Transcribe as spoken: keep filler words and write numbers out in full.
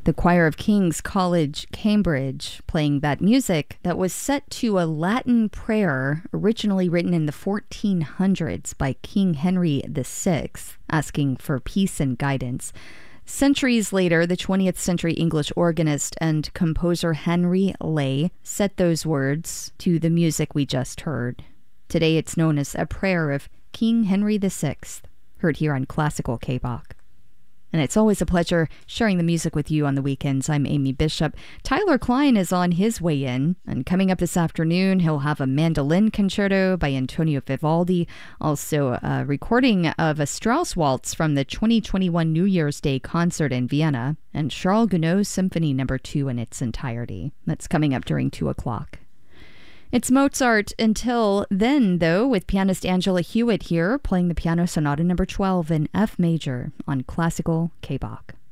The Choir of Kings College, Cambridge, playing that music that was set to a Latin prayer originally written in the fourteen hundreds by King Henry the Sixth, asking for peace and guidance. Centuries later, the twentieth century English organist and composer Henry Lay set those words to the music we just heard. Today it's known as a prayer of King Henry the Sixth, heard here on Classical K-Bach. And it's always a pleasure sharing the music with you on the weekends. I'm Amy Bishop. Tyler Klein is on his way in, and coming up this afternoon, he'll have a mandolin concerto by Antonio Vivaldi, also a recording of a Strauss waltz from the twenty twenty-one New Year's Day concert in Vienna, and Charles Gounod's Symphony Number two in its entirety. That's coming up during two o'clock. It's Mozart until then, though, with pianist Angela Hewitt here playing the Piano Sonata Number twelve in F major on Classical K-Bach.